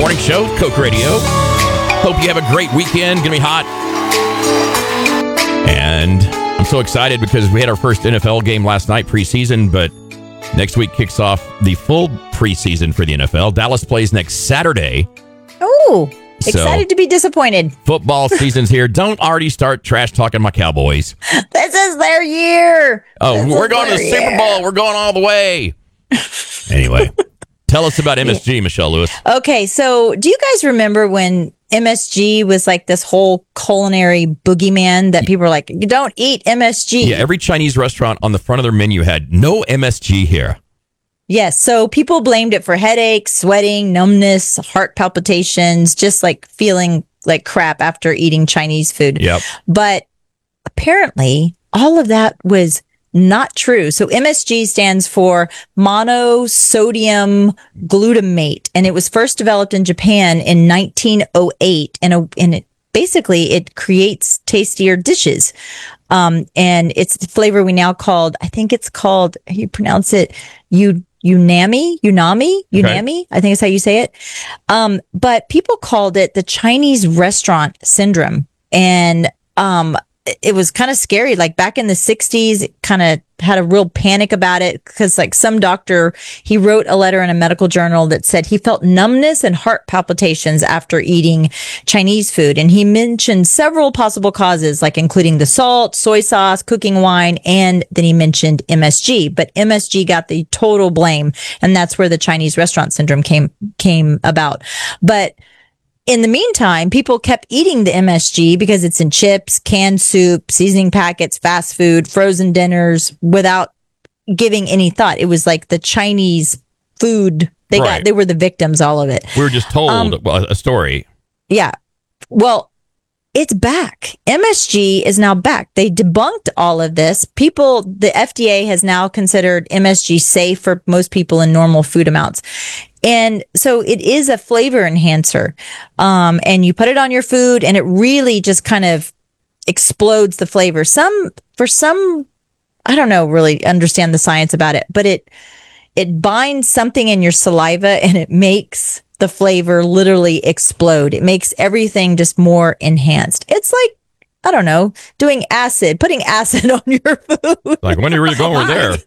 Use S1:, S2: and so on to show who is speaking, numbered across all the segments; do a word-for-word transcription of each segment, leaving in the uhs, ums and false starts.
S1: Morning Show, Coke Radio. Hope you have a great weekend. Gonna be hot. And I'm so excited because we had our first N F L game last night, preseason, but next week kicks off the full preseason for the N F L. Dallas plays next Saturday.
S2: Oh,
S1: So,
S2: excited to be disappointed.
S1: Football season's here. Don't already start trash talking my Cowboys.
S2: This is their year.
S1: Oh,
S2: This
S1: we're
S2: is
S1: going to the
S2: their
S1: Super
S2: year.
S1: Bowl. We're going all the way. Anyway, tell us about M S G, Michelle Lewis.
S2: Okay, so do you guys remember when M S G was like this whole culinary boogeyman that people were like, you don't eat M S G?
S1: Yeah, every Chinese restaurant on the front of their menu had no M S G here.
S2: Yes. So people blamed it for headaches, sweating, numbness, heart palpitations, just like feeling like crap after eating Chinese food.
S1: Yep.
S2: But apparently all of that was not true. So M S G stands for monosodium glutamate, and it was first developed in Japan in nineteen oh eight. And, a, and it basically it creates tastier dishes. Um, and it's the flavor we now called, I think it's called, how you pronounce it, you, unami, unami, unami. Okay. I think is how you say it. Um, but people called it the Chinese restaurant syndrome. And, um, it was kind of scary. Like back in the sixties, it kind of had a real panic about it because like some doctor, he wrote a letter in a medical journal that said he felt numbness and heart palpitations after eating Chinese food. And he mentioned several possible causes, like including the salt, soy sauce, cooking wine, and then he mentioned M S G. But M S G got the total blame. And that's where the Chinese restaurant syndrome came, came about. But in the meantime, people kept eating the M S G because it's in chips, canned soup, seasoning packets, fast food, frozen dinners without giving any thought. It was like the Chinese food. They
S1: Right.
S2: got, they were the victims, all of it.
S1: We were just told
S2: Um,
S1: a story.
S2: Yeah. Well, it's back. M S G is now back. They debunked all of this. People, the F D A has now considered M S G safe for most people in normal food amounts. And so it is a flavor enhancer. Um, and you put it on your food and it really just kind of explodes the flavor. Some, for some, I don't know, really understand the science about it, but it, it binds something in your saliva and it makes the flavor literally explode. It makes everything just more enhanced. It's like, I don't know, doing acid, putting acid on your food.
S1: Like, when are you really going over there?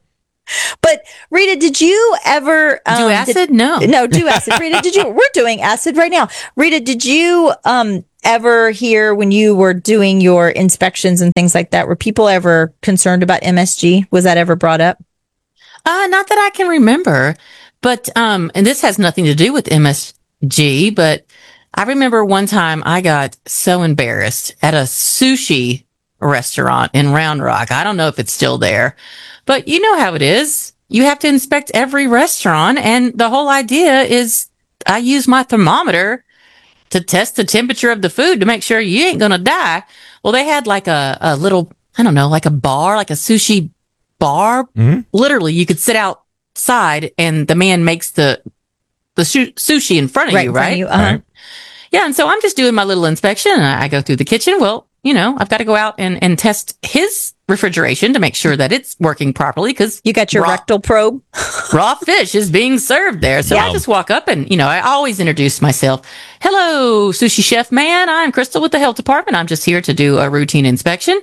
S2: But Rita, did you ever um,
S3: do acid?
S2: Did,
S3: no,
S2: no, do acid. Rita, did you? We're doing acid right now. Rita, did you um ever hear when you were doing your inspections and things like that? Were people ever concerned about M S G? Was that ever brought up?
S3: Uh, not that I can remember, but um, and this has nothing to do with M S G, but I remember one time I got so embarrassed at a sushi restaurant in Round Rock. I don't know if it's still there. But you know how it is. You have to inspect every restaurant. And the whole idea is I use my thermometer to test the temperature of the food to make sure you ain't going to die. Well, they had like a, a little, I don't know, like a bar, like a sushi bar. Mm-hmm. Literally, you could sit outside and the man makes the the su- sushi in front of
S2: right
S3: you,
S2: in front
S3: right?
S2: of you. Uh-huh.
S3: Right? Yeah. And so I'm just doing my little inspection and I go through the kitchen. Well, you know, I've got to go out and, and test his refrigeration to make sure that it's working properly because
S2: you got your
S3: raw,
S2: rectal probe.
S3: raw fish is being served there. So yeah. I just walk up and, you know, I always introduce myself. Hello, sushi chef man. I'm Crystal with the health department. I'm just here to do a routine inspection.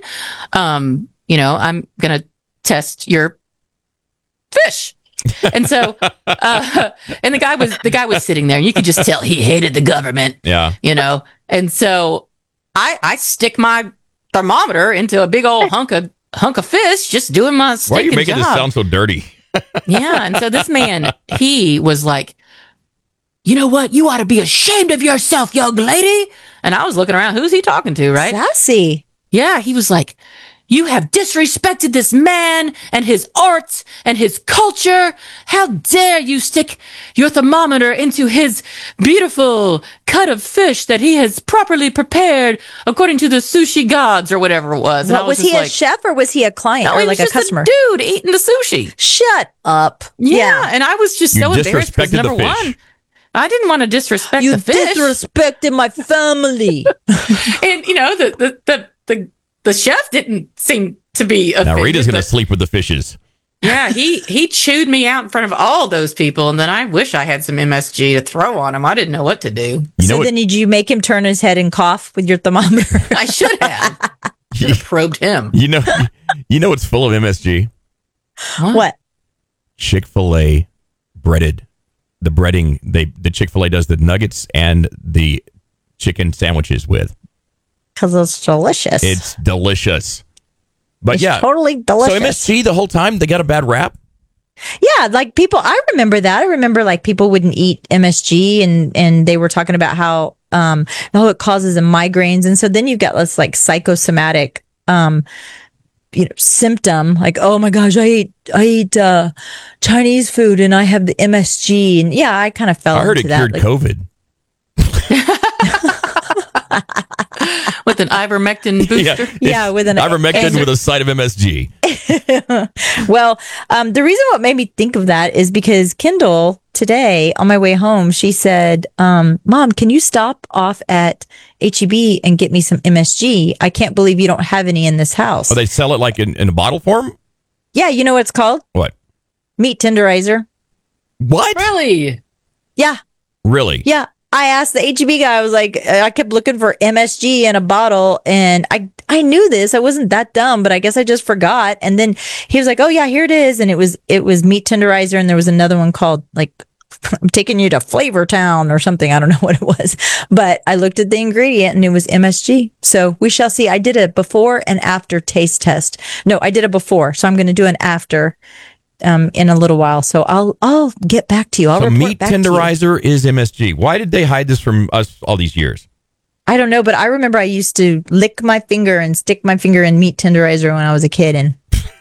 S3: Um, you know, I'm going to test your fish. And so, uh, and the guy was, the guy was sitting there and you could just tell he hated the government.
S1: Yeah.
S3: You know, and so I, I stick my thermometer into a big old hunk of, hunk of fish, just doing my stinking
S1: Why are you making
S3: job.
S1: this sound so dirty?
S3: Yeah. And so this man, he was like, you know what? You ought to be ashamed of yourself, young lady. And I was looking around. Who's he talking to, right?
S2: Sassy.
S3: Yeah. He was like, you have disrespected this man and his art and his culture. How dare you stick your thermometer into his beautiful cut of fish that he has properly prepared according to the sushi gods or whatever it was.
S2: What, was, was he
S3: like,
S2: a chef or was he a client
S3: no,
S2: or
S3: he
S2: like
S3: was
S2: a customer?
S3: A dude eating the sushi.
S2: Shut up.
S3: Yeah.
S2: yeah.
S3: And I was just
S1: you
S3: so embarrassed because number
S1: the
S3: one, I didn't want to disrespect
S2: you
S3: the fish.
S2: You disrespected my family.
S3: And, you know, the, the, the, the, the chef didn't seem to be offended.
S1: Now, Rita's going to
S3: but-
S1: sleep with the fishes.
S3: Yeah, he he chewed me out in front of all those people, and then I wish I had some M S G to throw on him. I didn't know what to do.
S1: You know
S2: so
S1: what-
S2: then did you make him turn his head and cough with your thermometer?
S3: I should have. Should have probed him.
S1: You know, you know what's full of M S G?
S2: What?
S1: Chick-fil-A breaded. The breading they the Chick-fil-A does the nuggets and the chicken sandwiches with.
S2: Because it's delicious.
S1: It's delicious. But
S2: It's
S1: yeah,
S2: totally delicious.
S1: so M S G the whole time they got a bad rap.
S2: Yeah, like people, I remember that. I remember like people wouldn't eat M S G and, and they were talking about how, um, oh, it causes them migraines. And so then you've got this like psychosomatic, um, you know, symptom like, oh my gosh, I eat, I eat, uh, Chinese food and I have the M S G. And yeah, I kind of fell
S1: I heard it
S2: into that.
S1: cured
S2: like,
S1: COVID.
S3: With an ivermectin booster.
S1: Yeah,
S2: Yeah, with an-
S1: ivermectin
S2: and-
S1: with a side of M S G.
S2: Well, um, the reason what made me think of that is because Kendall today on my way home, she said, um, Mom, can you stop off at H E B and get me some M S G? I can't believe you don't have any in this house.
S1: Oh, they sell it like in, in a bottle form?
S2: Yeah, you know what it's called?
S1: What?
S2: Meat tenderizer.
S1: What?
S3: Really?
S2: Yeah,
S1: Really?
S2: yeah. I asked the H E B guy, I was like, I kept looking for M S G in a bottle and I, I knew this. I wasn't that dumb, but I guess I just forgot. And then he was like, oh yeah, here it is. And it was, it was meat tenderizer. And there was another one called like, I'm taking you to Flavor Town or something. I don't know what it was, but I looked at the ingredient and it was M S G. So we shall see. I did a before and after taste test. No, I did a before. So I'm going to do an after. Um, in a little while, so I'll I'll get back to you. I'll
S1: So
S2: report
S1: meat
S2: back to you.
S1: tenderizer is M S G. Why did they hide this from us all these years?
S2: I don't know, but I remember I used to lick my finger and stick my finger in meat tenderizer when I was a kid. And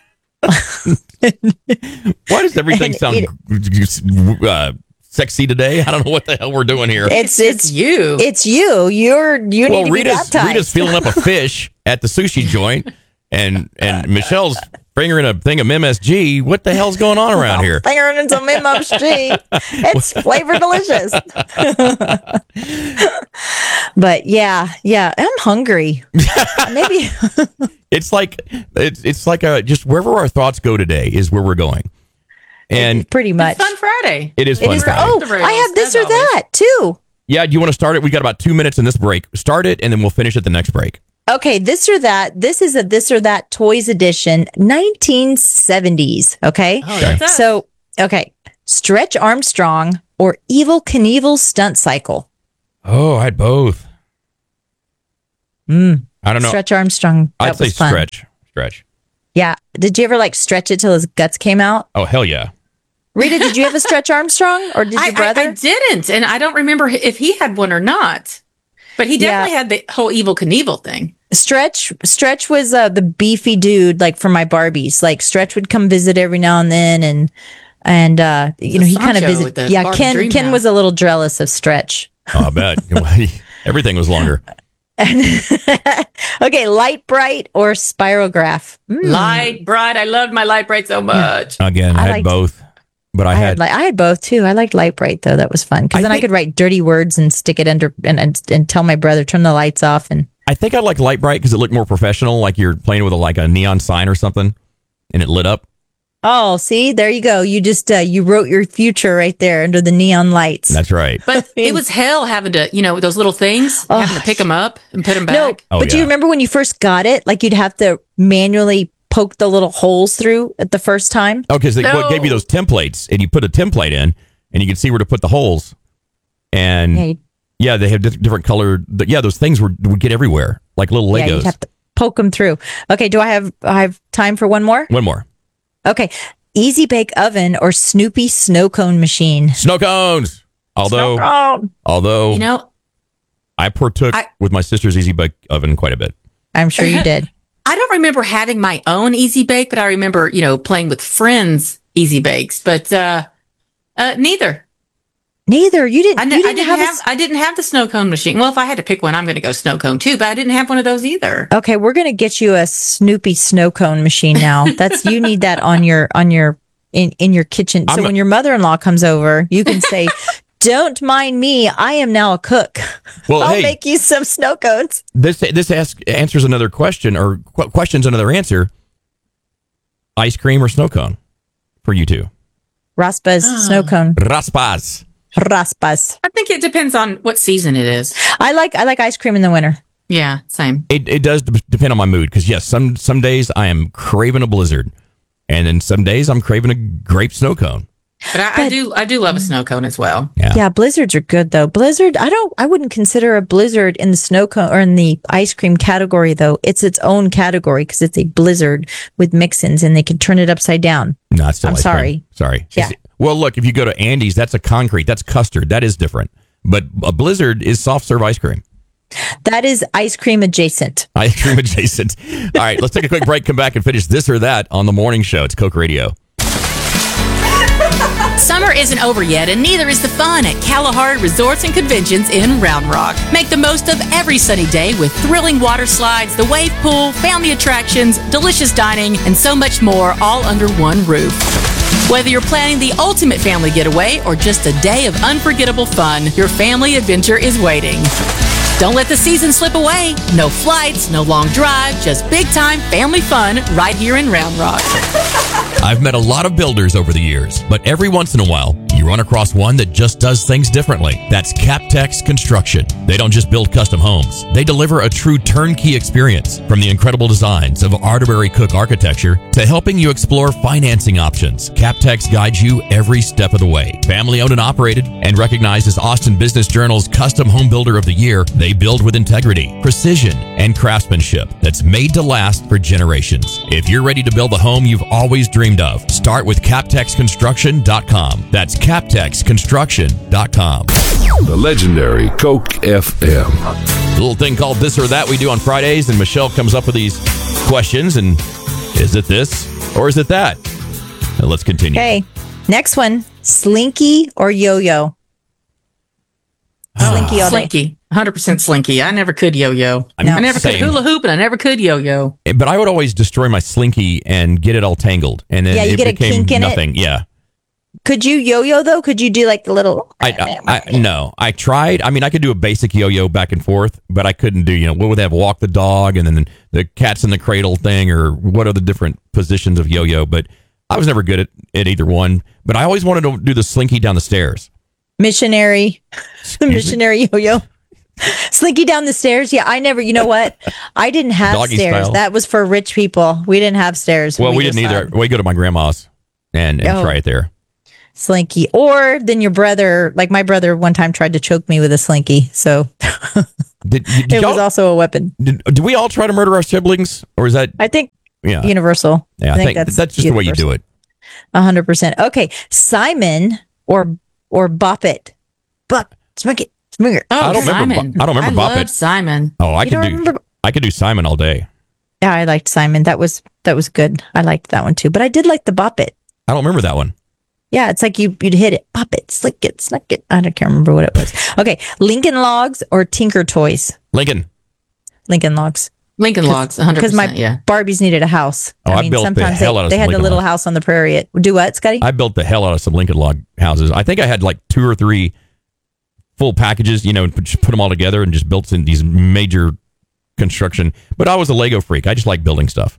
S1: Why does everything sound uh, sexy today? I don't know what the hell we're doing here.
S2: it's
S3: It's
S2: it's
S3: you.
S2: it's you. You're you
S1: Well,
S2: need to
S1: Rita's
S2: be baptized.
S1: Rita's filling up a fish at the sushi joint, and and Michelle's fingering a thing of M S G. What the hell's going on around here?
S2: Fingering in some M S G. It's flavor delicious. But yeah, yeah, I'm hungry. Maybe
S1: It's like it's it's like a just wherever our thoughts go today is where we're going, and
S2: pretty much.
S3: Fun Friday.
S1: it is
S2: It
S1: fun
S2: is.
S1: Friday.
S2: Oh,
S3: The rails,
S2: I have this
S3: as
S2: or
S3: always.
S2: that too.
S1: Yeah, do you want to start it? We got about two minutes in this break. Start it, and then we'll finish at the next break.
S2: Okay, this or that. This is a this or that toys edition, nineteen seventies. Okay.
S3: Oh, that's us.
S2: So, okay. Stretch Armstrong or Evil Knievel's stunt cycle.
S1: Oh, I had both.
S2: Mm.
S1: I don't know.
S2: Stretch Armstrong. That
S1: I'd say
S2: was fun.
S1: stretch. Stretch.
S2: Yeah. Did you ever like stretch it till his guts came out?
S1: Oh, hell yeah.
S2: Rita, did you have a Stretch Armstrong or did
S3: I,
S2: your
S3: I-
S2: brother?
S3: I didn't, and I don't remember if he had one or not. But he
S2: Yeah.
S3: definitely had the whole Evil Knievel thing.
S2: Stretch Stretch was uh, the beefy dude like for my Barbies. Like Stretch would come visit every now and then and and uh you know he kind of
S3: Sancho
S2: visited.
S3: with the
S2: Yeah,
S3: Barbie
S2: Ken
S3: Dream
S2: Ken
S3: House.
S2: was a little jealous of Stretch.
S1: Oh, I bet. Everything was longer.
S2: Okay, Light Bright or Spirograph. Mm.
S3: Light Bright. I loved my Light Bright so much.
S1: Again, I,
S2: I
S1: had
S2: liked-
S1: both, but I,
S2: I
S1: had,
S2: had like I had both too. I liked Light Bright though. That was fun because
S1: I
S2: then I
S1: think-
S2: could write dirty words and stick it under and, and and tell my brother turn the lights off and
S1: I think I liked Light Bright because it looked more professional, like you're playing with a, like a neon sign or something, and it lit up.
S2: oh, see, there you go. You just uh, you wrote your future right there under the neon lights.
S1: That's right.
S3: But it was hell having to, you know, those little things,
S2: Oh.
S3: having to pick them up and put them
S2: No,
S3: back.
S1: Oh,
S2: but do you
S1: yeah.
S2: remember when you first got it? Like you'd have to manually poke the little holes through at the first time.
S1: Oh, because they
S3: No.
S1: what gave you those templates, and you put a template in, and you could see where to put the holes. And
S2: Yeah,
S1: yeah,
S2: you-
S1: they have diff- different colored. th- Yeah, those things were would get everywhere, like little
S2: yeah,
S1: Legos.
S2: you'd have to poke them through. Okay, do I have I have time for one more?
S1: One more.
S2: Okay, Easy Bake Oven or Snoopy Snow Cone Machine.
S1: Snow cones. Although,
S2: Oh,
S1: although
S3: You know,
S1: I partook
S3: I-
S1: with my sister's Easy Bake Oven quite a bit.
S2: I'm sure you did.
S3: I don't remember having my own Easy Bake, but I remember, you know, playing with friends' Easy Bakes. But uh, uh, neither.
S2: Neither you didn't.
S3: I,
S2: you
S3: ne- I
S2: didn't,
S3: didn't
S2: have. a
S3: have.
S2: s-
S3: I didn't have the snow cone machine. Well, if I had to pick one, I'm going to go snow cone too. But I didn't have one of those either.
S2: Okay, we're gonna get you a Snoopy Snow Cone machine now. That's you need that on your on your in in your kitchen. So
S1: I'm a-
S2: when your mother-in-law comes over, you can say, "Don't mind me. I am now a cook.
S1: Well,
S2: I'll
S1: hey,
S2: make you some snow cones."
S1: this this asks, answers another question, or qu- questions another answer. Ice cream or snow cone? for you two?
S2: Raspas, snow cone.
S1: Raspas.
S2: Raspas.
S3: I think it depends on what season it is.
S2: I like I like ice cream in the winter.
S3: Yeah, same.
S1: It it does d- depend on my mood because yes, some some days I am craving a blizzard, and then some days I'm craving a grape snow cone.
S3: But I, I do I do love a snow cone as well.
S1: Yeah.
S2: Yeah, blizzards are good though. Blizzard, I don't I wouldn't consider a blizzard in the snow cone or in the ice cream category though. It's its own category because it's a blizzard with mix-ins and they can turn it upside down.
S1: No, it's still
S2: I'm
S1: ice cream.
S2: sorry.
S1: Sorry.
S2: Yeah.
S1: It's- well, look, if you go to Andy's, that's a concrete. That's custard. That is different. But a blizzard is soft serve ice cream.
S2: That is ice cream adjacent.
S1: Ice cream adjacent. All right, let's take a quick break, come back and finish this or that on the morning show. It's Coke Radio.
S3: Summer isn't over yet, and neither is the fun at Kalahari Resorts and Conventions in Round Rock. Make the most of every sunny day with thrilling water slides, the wave pool, family attractions, delicious dining, and so much more, all under one roof. Whether you're planning the ultimate family getaway or just a day of unforgettable fun, your family adventure is waiting. Don't let the season slip away. No flights, no long drive, just big time family fun right here in Round Rock.
S1: I've met a lot of builders over the years, but every once in a while, you run across one that just does things differently. That's Captex Construction. They don't just build custom homes. They deliver a true turnkey experience, from the incredible designs of Arterbury Cook architecture to helping you explore financing options. Captex guides you every step of the way. Family owned and operated and recognized as Austin Business Journal's Custom Home Builder of the Year, they build with integrity, precision, and craftsmanship that's made to last for generations. If you're ready to build the home you've always dreamed of, start with captex construction dot com. That's captex construction dot com.
S4: The legendary Coke F M.
S1: A little thing called This or That we do on Fridays, and Michelle comes up with these questions, and is it this or is it that? Now let's continue.
S2: Okay. Next one. Slinky or yo-yo? Slinky all day.
S3: Slinky. one hundred percent Slinky. I never could yo-yo.
S1: I'm
S3: I never
S1: same.
S3: could hula hoop, and I never could yo-yo.
S1: But I would always destroy my slinky and get it all tangled, and then
S2: Yeah, you
S1: it
S2: get a
S1: became
S2: kink in it?
S1: nothing. Yeah.
S2: Could you yo-yo though? Could you do like the little?
S1: I, I, I no, I tried. I mean, I could do a basic yo-yo back and forth, but I couldn't do, you know, what would they have? Walk the dog and then the cats in the cradle thing, or what are the different positions of yo-yo? But I was never good at, at either one. But I always wanted to do the slinky down the stairs.
S2: Missionary,
S1: Excuse me?
S2: missionary yo-yo. Slinky down the stairs. Yeah, I never. You know what? I didn't have
S1: Doggy
S2: stairs.
S1: style.
S2: That was for rich people. We didn't have stairs.
S1: Well, we, didn't
S2: just
S1: either.
S2: had
S1: We go to my grandma's and, and
S2: Oh.
S1: try it there.
S2: Slinky, or then your brother. Like my brother, one time tried to choke me with a slinky. So
S1: Did, did,
S2: it
S1: y'all,
S2: was also a weapon.
S1: did, did we all try to murder our siblings, or is that?
S2: I think
S1: Yeah,
S2: universal.
S1: yeah. I think, that's, just the way you do it.
S2: A hundred percent. Okay, Simon or or Bop It, Bop Smack It, Smack It.
S3: Oh,
S1: I don't remember
S3: Simon.
S1: Bo- I don't remember
S3: I
S1: Bop It.
S3: loved Simon.
S1: Oh, I
S2: You
S1: could
S2: don't
S1: do.
S2: remember-
S1: I could do Simon all day.
S2: Yeah, I liked Simon. That was that was good. I liked that one too. But I did like the Bop It.
S1: I don't remember that one.
S2: Yeah, it's like you you'd hit it, pop it, slick it, snuck it. I don't can't remember what it was. Okay, Lincoln Logs or Tinker Toys?
S1: Lincoln.
S2: Lincoln Logs.
S3: Lincoln Logs, one hundred
S2: Because
S3: percent.
S2: my
S3: Yeah.
S2: Barbies needed a house.
S1: Oh, I built the
S2: sometimes
S1: hell
S2: they,
S1: out of
S2: they
S1: some
S2: had the
S1: Lincoln
S2: little
S1: Logs.
S2: house on the prairie. At, do what, Scotty?
S1: I built the hell out of some Lincoln log houses. I think I had like two or three full packages, you know, and put, just put them all together and just built in these major construction. But I was a Lego freak. I just like building stuff.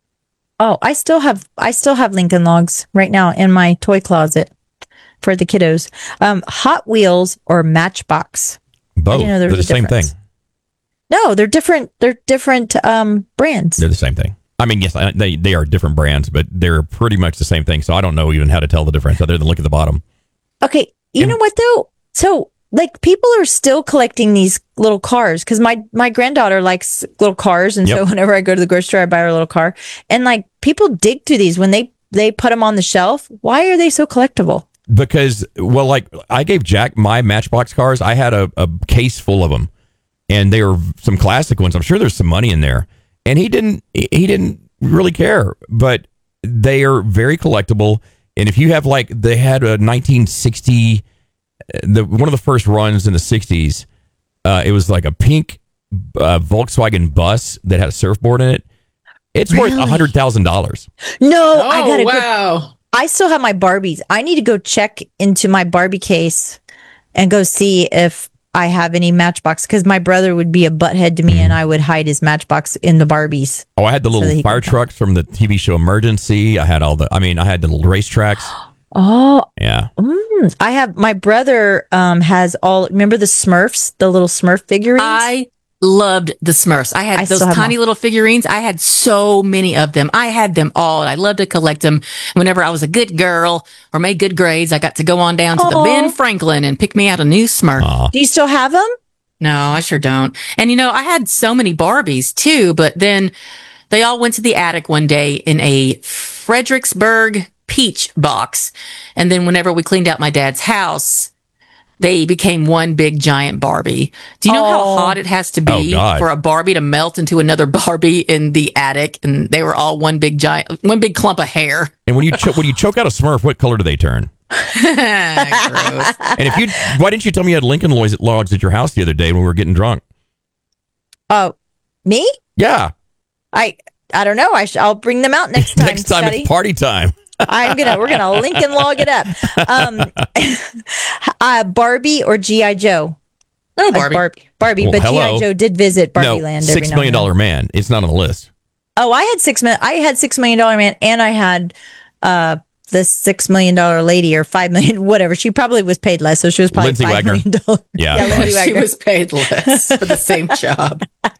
S2: Oh, I still have I still have Lincoln Logs right now in my toy closet for the kiddos. Um, Hot Wheels or Matchbox?
S1: Both.
S2: didn't know there
S1: They're the
S2: was a
S1: same thing.
S2: difference. No, they're different. They're different um, brands.
S1: They're the same thing. I mean, yes, I- they they are different brands, but they're pretty much the same thing. So I don't know even how to tell the difference other than look at the bottom.
S2: Okay, you
S1: And-
S2: know what though? So like people are still collecting these little cars because my my granddaughter likes little cars, and so
S1: Yep.
S2: whenever I go to the grocery store, I buy her a little car. And like people dig through these when they they put them on the shelf. Why are they so collectible?
S1: Because, well, like I gave Jack my Matchbox cars. I had a, a case full of them, and they were some classic ones. I'm sure there's some money in there, and he didn't. He didn't really care, but they are very collectible. And if you have like, they had a nineteen sixty, the one of the first runs in the sixties. Uh, it was like a pink uh, Volkswagen bus that had a surfboard in it. It's worth
S2: Really?
S1: a hundred thousand dollars.
S2: No,
S3: Oh,
S2: I gotta go.
S3: wow.
S2: I still have my Barbies. I need to go check into my Barbie case and go see if I have any Matchbox because my brother would be a butthead to me and I would hide his Matchbox in the Barbies.
S1: Oh, I had the
S2: So that
S1: little
S2: he
S1: fire
S2: could-
S1: trucks from the T V show Emergency. I had all the, I mean, I had the little racetracks.
S2: Oh,
S1: Yeah.
S2: mm, I have, my brother um, has all, remember the Smurfs, the little Smurf figurines?
S3: I loved the Smurfs. I had
S2: I
S3: those
S2: still have
S3: tiny
S2: them.
S3: little figurines. I had so many of them. I had them all. And I loved to collect them. Whenever I was a good girl or made good grades, I got to go on down to the
S2: Aw.
S3: Ben Franklin and pick me out a new Smurf.
S1: Aw.
S2: Do you still have them?
S3: No, I sure don't. And you know, I had so many Barbies too, but then they all went to the attic one day in a Fredericksburg peach box. And then whenever we cleaned out my dad's house, they became one big giant Barbie. Do you know how
S2: Oh.
S3: hot it has to
S1: Oh,
S3: be
S1: God.
S3: for a Barbie to melt into another Barbie in the attic? And they were all one big giant, one big clump of hair.
S1: And when you cho- when you choke out a Smurf, what color do they turn?
S3: Gross.
S1: And if you, why didn't you tell me you had Lincoln logs logs at your house the other day when we were getting drunk?
S2: Oh, me?
S1: Yeah.
S2: I I don't know. I sh- I'll bring them out next time.
S1: Next time
S2: Scotty.
S1: it's party time.
S2: I'm gonna we're gonna link and log it up. Um, uh, Barbie or G I Joe?
S3: Oh,
S2: Uh,
S3: Barbie.
S2: Barbie, Barbie,
S1: Well,
S2: but
S1: hello.
S2: G I Joe did visit Barbie
S1: No,
S2: Land. every
S1: six
S2: now
S1: million
S2: and then.
S1: dollar man. It's not on the list.
S2: Oh, I had six million. I had six million dollar man, and I had uh the six million dollar lady or five million, whatever. She probably was paid less, so she was probably
S1: Lindsay
S2: five
S1: Wagner.
S2: million dollars.
S1: Yeah.
S2: Yeah, Lindsay
S3: She
S2: Wagner.
S3: was paid less for the same job.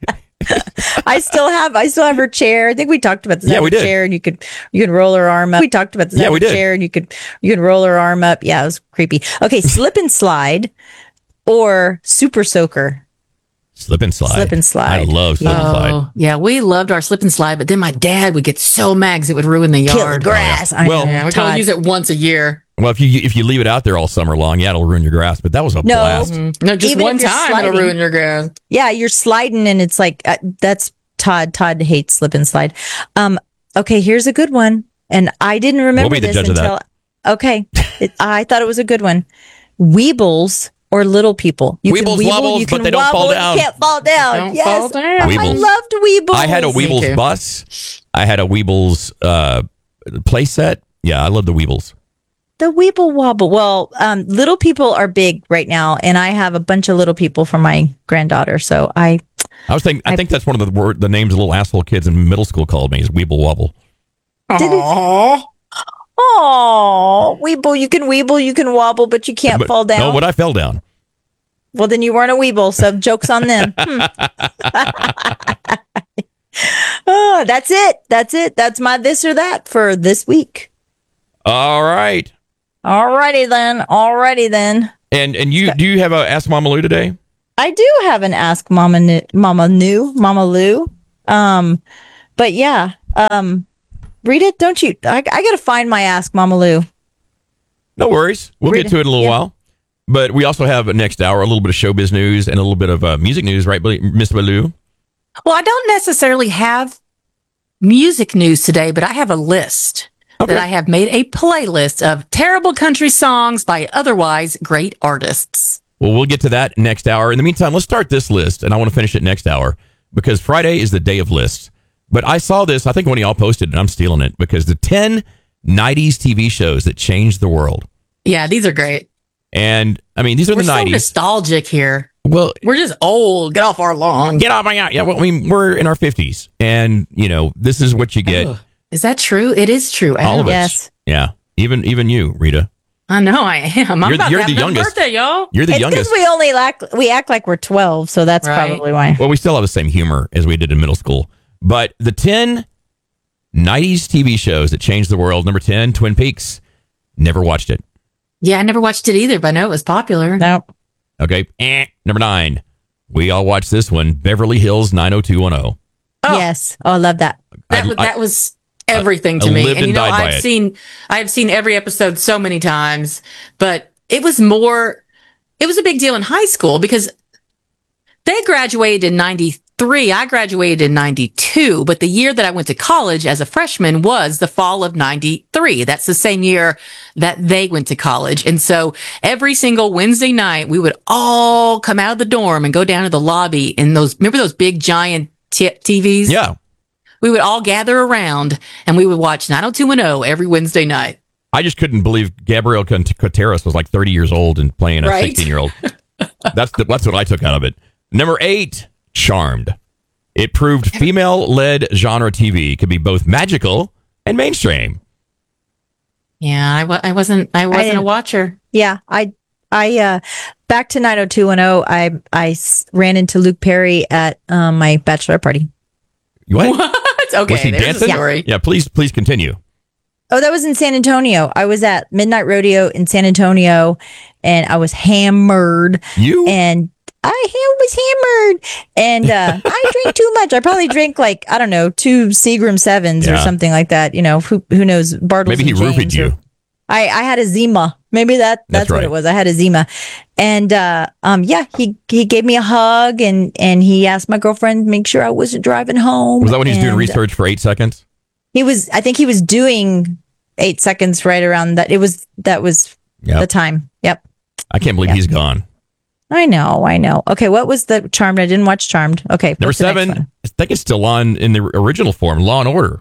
S2: I still have I still have her chair. I think we talked about this. I
S1: Yeah,
S2: have
S1: we
S2: her
S1: did.
S2: chair, and you could you could roll her arm up. We talked about this. I
S1: Yeah,
S2: have
S1: we
S2: her
S1: did.
S2: Chair, and you could you could roll her arm up. Yeah, it was creepy. Okay, slip and slide or super soaker.
S1: Slip and slide.
S2: Slip and slide.
S1: I love slip and slide.
S3: Oh, yeah, we loved our slip and slide, but then my dad would get so mad 'cause it would ruin the
S2: Kill the
S3: yard.
S2: grass. I
S1: Well-
S2: know,
S3: Yeah, we could only
S2: Todd.
S3: use it once a year.
S1: Well, if you if you leave it out there all summer long, yeah, it'll ruin your grass. But that was a
S2: No.
S1: blast.
S3: No, just
S2: Even
S3: one
S2: if you're
S3: time
S2: sliding.
S3: it'll ruin your grass.
S2: Yeah, you're sliding, and it's like uh, that's Todd. Todd hates slip and slide. Um, okay, here's a good one, and I didn't remember
S1: We'll be the
S2: this
S1: judge of
S2: until.
S1: that.
S2: Okay, it, I thought it was a good one. Weebles or little people. You
S1: Weebles
S2: weeble,
S1: wobbles,
S2: you
S1: but
S2: can
S1: they don't fall
S2: wobble,
S1: down.
S2: You can't fall down.
S3: Don't
S2: yes,
S3: fall down.
S2: I
S1: Weebles.
S2: loved Weebles.
S1: I had a
S3: Me
S1: Weebles
S3: too.
S1: bus. I had a Weebles uh, play set. Yeah, I love the Weebles.
S2: The Weeble Wobble. Well, um, little people are big right now, and I have a bunch of little people for my granddaughter. So I,
S1: I was thinking. I,
S2: I-
S1: think that's one of the word, the names the little asshole kids in middle school called me is Weeble Wobble.
S3: Aww.
S2: oh, Weeble, you can Weeble, you can wobble, but you can't
S1: But-
S2: fall down.
S1: No, but I fell down.
S2: Well, then you weren't a Weeble, so joke's on them. Hmm. oh, that's it. That's it. That's my this or that for this week.
S1: All right.
S2: Alrighty then. Alrighty then.
S1: And and you do you have a Ask Mama Lou today?
S2: I do have an Ask Mama New, Mama New, Mama Lou. Um, but yeah, um, read it, don't you? I, I got to find my Ask Mama Lou.
S1: No worries. We'll
S2: Read
S1: get to it in a little
S2: yeah.
S1: while. But we also have next hour a little bit of showbiz news and a little bit of uh, music news, right, Miss Baloo?
S3: Well, I don't necessarily have music news today, but I have a list
S1: Okay.
S3: that I have made a playlist of terrible country songs by otherwise great artists.
S1: Well, we'll get to that next hour. In the meantime, let's start this list, and I want to finish it next hour because Friday is the day of lists. But I saw this, I think one of y'all posted, and I'm stealing it because the ten nineties T V shows that changed the world.
S3: Yeah, these are great.
S1: And I mean, these are
S3: We're
S1: the
S3: so
S1: nineties.
S3: nostalgic here.
S1: Well,
S3: We're just old. Get off our lawn.
S1: get off my out. Yeah, well, I mean, we're in our fifties, and you know, this is what you get.
S3: Ugh. Is that true? It is true.
S1: All of
S3: Adam.
S1: us.
S2: Yes.
S1: Yeah, even even you, Rita.
S3: I know I am. I'm
S1: You're-
S3: about
S1: you're
S3: to have
S1: the
S3: my
S1: youngest.
S3: birthday, y'all.
S1: You're the
S2: It's
S1: youngest.
S2: because we only act, we act like we're twelve, so that's
S3: Right.
S2: probably why.
S1: Well, we still have the same humor as we did in middle school. But the ten nineties T V shows that changed the world. Number ten, Twin Peaks. Never watched it.
S3: Yeah, I never watched it either, but I know it was popular.
S2: No.
S1: Okay. Eh. Number nine. We all watched this one. Beverly Hills nine oh two one oh.
S3: Oh.
S2: Yes. Oh, I love that.
S3: That
S1: I-
S3: was,
S1: I-
S3: that was everything
S1: I
S3: to me.
S1: lived
S3: And you
S1: and
S3: know,
S1: died by
S3: I've
S1: it.
S3: seen I've seen every episode so many times, but it was more it was a big deal in high school because they graduated in ninety-three. I graduated in ninety-two, but the year that I went to college as a freshman was the fall of ninety-three. That's the same year that they went to college. And so every single Wednesday night, we would all come out of the dorm and go down to the lobby in those, remember those big giant t- T Vs?
S1: Yeah.
S3: We would all gather around and we would watch nine oh two one oh every Wednesday night.
S1: I just couldn't believe Gabrielle Cont- Coteras was like thirty years old and playing a
S3: Right.
S1: sixteen year old. That's the, that's what I took out of it. Number eight, Charmed. It proved female-led genre T V could be both magical and mainstream.
S3: Yeah, I, w- I wasn't. I wasn't a
S2: didn't-
S3: watcher.
S2: Yeah, I, I, uh, back to nine oh two one oh, I, I s- ran into Luke Perry at um, my bachelor party.
S1: What?
S3: What? Okay,
S1: Was he
S3: there's
S1: dancing?
S3: a story.
S1: Yeah, please, please continue.
S2: Oh, that was in San Antonio. I was at Midnight Rodeo in San Antonio, and I was hammered.
S1: You?
S2: And I was hammered, and uh, I drink too much. I probably drank like I don't know two Seagram sevens or
S1: Yeah.
S2: something like that. You know, who who knows? Bartles
S1: Maybe he
S2: and
S1: roofied
S2: James or-
S1: you.
S2: I, I had a Zima. Maybe that that's,
S1: That's
S2: what
S1: right.
S2: it was. I had a Zima, and uh, um, yeah, he he gave me a hug, and and he asked my girlfriend to make sure I wasn't driving home.
S1: Was that when he was doing
S2: and
S1: research for eight seconds?
S2: He was. I think he was doing eight seconds right around that. It was that was
S1: Yep.
S2: the time. Yep.
S1: I can't believe
S2: Yep.
S1: he's gone.
S2: I know. I know. Okay, what was the Charmed? I didn't watch Charmed. Okay,
S1: Number
S2: what's the next
S1: seven,
S2: one?
S1: I think it's still on in the original form, Law and Order.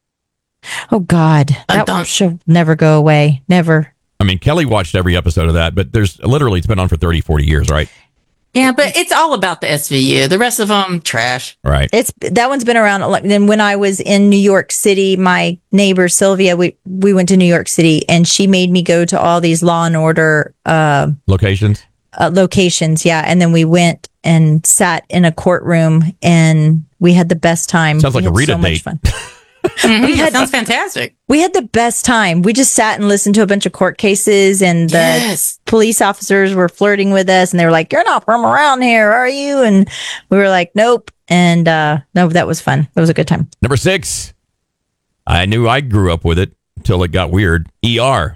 S2: Oh God, that
S3: Dun-dun.
S2: should never go away. Never.
S1: I mean, Kelly watched every episode of that, but there's literally, it's been on for thirty, forty years, right?
S3: Yeah, but it's all about the S V U. The rest of them, trash.
S1: Right.
S2: It's that one's been around. a lot. Then when I was in New York City, my neighbor Sylvia, we we went to New York City, and she made me go to all these Law and Order uh,
S1: Locations.
S2: uh, locations. Yeah, and then we went and sat in a courtroom, and we had the best time.
S1: Sounds like
S2: We
S1: a
S2: had
S1: Rita
S2: so much
S1: date.
S2: fun.
S3: Mhm,
S2: We
S3: that
S2: had-
S3: sounds fantastic.
S2: We had the best time. We just sat and listened to a bunch of court cases, and the
S3: Yes.
S2: police officers were flirting with us, and they were like, "You're not from around here, are you?" And we were like, "Nope." And uh, no, that was fun. That was a good time.
S1: Number six, I knew I grew up with it until it got weird. E R.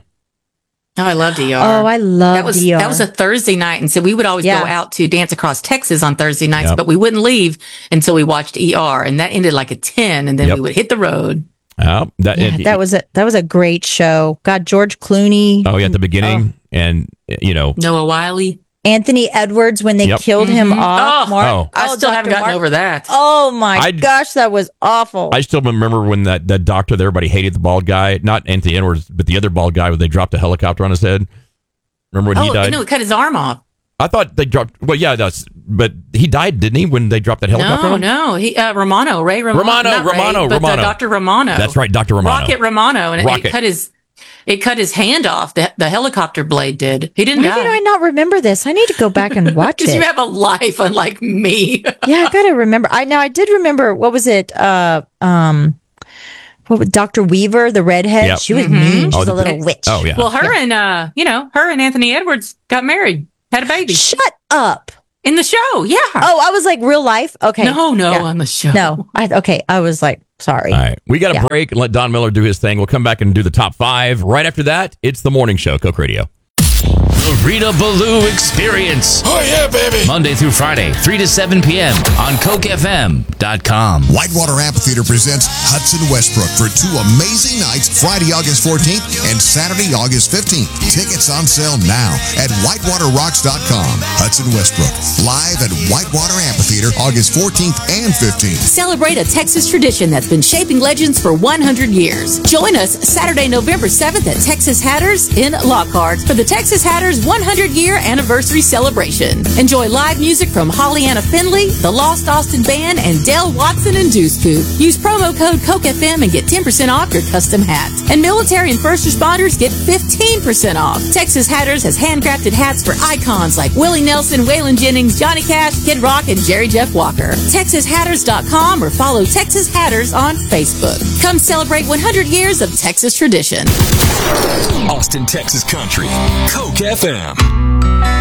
S3: Oh, I loved E R.
S2: Oh, I love
S3: that was
S2: E R.
S3: that was a Thursday night, and so we would always
S2: Yeah.
S3: go out to Dance Across Texas on Thursday nights,
S1: Yep.
S3: but we wouldn't leave until we watched E R, and that ended like at ten, and then
S1: Yep.
S3: we would hit the road.
S1: Oh, that,
S2: Yeah,
S1: it-
S2: that was a that was a great show. God, George Clooney,
S1: oh, yeah, at the beginning. And, you know,
S3: Noah Wiley.
S2: Anthony Edwards when they
S1: Yep.
S2: killed him
S3: Mhm.
S2: off.
S3: Oh,
S2: Mark-
S1: oh.
S3: I still
S2: Doctor
S3: haven't gotten
S2: Mark-
S3: over that.
S2: Oh my
S1: I-
S2: gosh, that was awful.
S1: I still remember when that, that doctor that everybody hated, the bald guy, not Anthony Edwards, but the other bald guy when they dropped a helicopter on his head. Remember when
S3: Oh,
S1: he died?
S3: no, it cut his arm off.
S1: I thought they dropped, well, yeah, that's, but he died, didn't he, when they dropped that helicopter?
S3: No,
S1: on him?
S3: no, he uh, Romano, Ray Romano,
S1: Romano,
S3: not Ray,
S1: Romano,
S3: but, uh,
S1: Romano.
S3: Doctor Romano.
S1: That's right, Doctor Romano.
S3: Rocket Romano, and it,
S1: Rocket.
S3: it cut his it cut his hand off. The, the helicopter blade did. He didn't
S2: Why
S3: die.
S2: did I not remember this? I need to go back and watch
S3: Because
S2: it.
S3: you have a life unlike me.
S2: Yeah, I gotta remember. I now I did remember. What was it? Uh, um, what was Doctor Weaver, the redhead?
S1: Yep.
S2: She was
S3: Mhm.
S2: mean. She's
S1: Oh,
S2: a
S1: the-
S2: little witch.
S1: Oh, yeah.
S3: Well, her and uh, you know, her and Anthony Edwards got married, had a baby
S2: Shut up.
S3: in the show. Yeah.
S2: Oh, I was like real life. Okay.
S3: no, no,
S2: Yeah.
S3: on the show.
S2: No. I okay. I was like, sorry.
S1: All right. We got a
S2: Yeah.
S1: break and let Don Miller do his thing. We'll come back and do the top five. Right after that, it's the morning show, Coke Radio.
S5: The Rita Ballou Experience.
S6: Oh, yeah, baby.
S5: Monday through Friday, three to seven p.m. on coke f m dot com.
S6: Whitewater Amphitheater presents Hudson Westbrook for two amazing nights, Friday, August fourteenth and Saturday, August fifteenth. Tickets on sale now at whitewater rocks dot com. Hudson Westbrook, live at Whitewater Amphitheater, August fourteenth and fifteenth.
S7: Celebrate a Texas tradition that's been shaping legends for one hundred years. Join us Saturday, November seventh at Texas Hatters in Lockhart for the Texas Hatters one hundred year anniversary celebration. Enjoy live music from Hollyana Finley, the Lost Austin Band, and Dale Watson and Deuce Coupe. Use promo code Coke F M and get ten percent off your custom hat. And military and first responders get fifteen percent off. Texas Hatters has handcrafted hats for icons like Willie Nelson, Waylon Jennings, Johnny Cash, Kid Rock, and Jerry Jeff Walker. Texas Hatters dot com or follow Texas Hatters on Facebook. Come celebrate one hundred years of Texas tradition.
S8: Austin, Texas country. Coke F M.